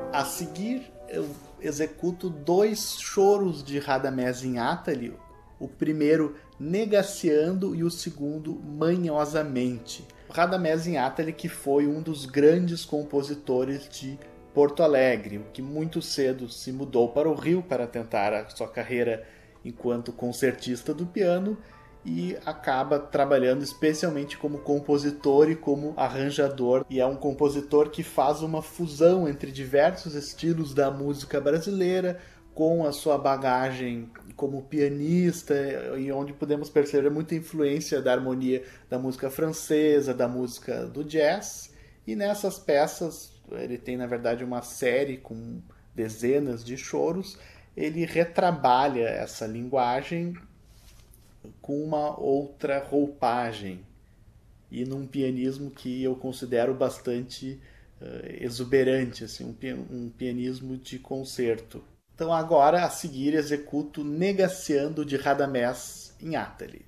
A seguir, eu executo 2 choros de Radamés em Atali, o primeiro negaciando e o segundo manhosamente. O Radamés em Atali, que foi um dos grandes compositores de Porto Alegre, que muito cedo se mudou para o Rio para tentar a sua carreira enquanto concertista do piano e acaba trabalhando especialmente como compositor e como arranjador. E é um compositor que faz uma fusão entre diversos estilos da música brasileira com a sua bagagem como pianista, e onde podemos perceber muita influência da harmonia da música francesa, da música do jazz. E nessas peças, ele tem na verdade uma série com dezenas de choros, ele retrabalha essa linguagem com uma outra roupagem e num pianismo que eu considero bastante exuberante, assim, um pianismo de concerto. Então agora, a seguir, executo Negaciando de Radamés em Atali.